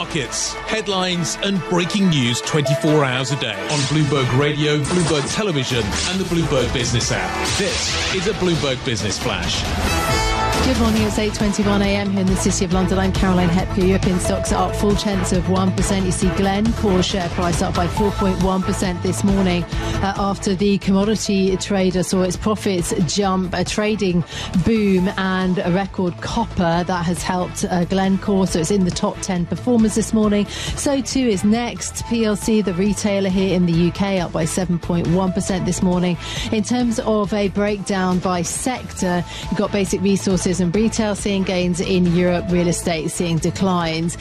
markets, headlines and breaking news 24 hours a day on Bloomberg Radio, Bloomberg Television and the Bloomberg Business app. This is a Bloomberg Business Flash. Good morning, it's 8:21 a.m. here in the City of London. I'm Caroline Hepker. European stocks are up 0.4%. You see Glencore share price up by 4.1% this morning after the commodity trader saw its profits jump, a trading boom and a record copper that has helped Glencore. So it's in the top 10 performers this morning. So too is Next PLC, the retailer here in the UK, up by 7.1% this morning. In terms of a breakdown by sector, you've got basic resources and retail seeing gains in Europe, real estate seeing declines.